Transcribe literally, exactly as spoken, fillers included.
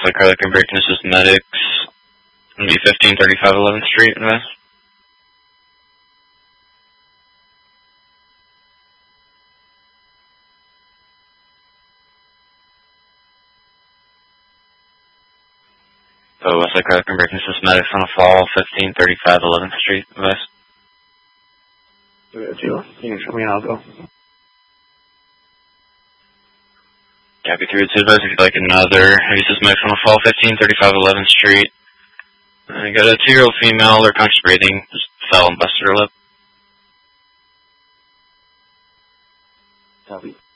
Westside Cardiac and Brain Assist Medics. It's going to be fifteen thirty-five eleventh Street, West. So Westside Cardiac and Brain Assist Medics on a fall, fifteen thirty-five eleventh Street, West. You can show me and I'll go. Copy three two advise if you'd like another Assist Medics on a fall, fifteen thirty-five eleventh Street. I got a two-year-old female, they're conscious breathing, just fell and busted her lip. Copy.